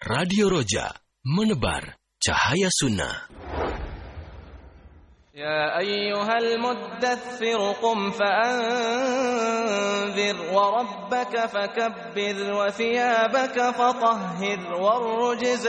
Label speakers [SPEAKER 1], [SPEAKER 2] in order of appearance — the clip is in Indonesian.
[SPEAKER 1] Radio Roja, menebar cahaya sunnah.
[SPEAKER 2] يا أيها المدثر قم فأنذر وربك فكبر وثيابك فطهر والرجز